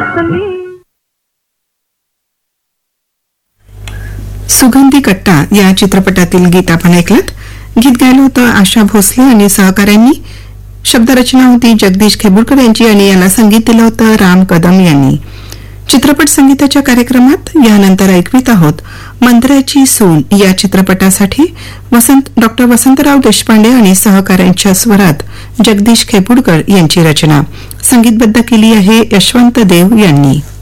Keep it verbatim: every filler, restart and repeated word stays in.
असली. सुगंधी कट्टा या चित्रपटातील गीत आपण ऐकलत. गीत गायलं होतं आशा भोसले आणि सहकाऱ्यांनी. शब्दरचना होती जगदीश खेबुडकर यांची आणि याला संगीत दिलं होतं राम कदम यांनी. चित्रपट संगीताच्या कार्यक्रमात यानंतर ऐकवीत आहोत मंत्र्याची सून या चित्रपटासाठी वसंत डॉक्टर वसंतराव देशपांडे आणि सहकाऱ्यांच्या स्वरात जगदीश खेबुडकर यांची रचना. संगीतबद्ध केली आहे यशवंत देव यांनी.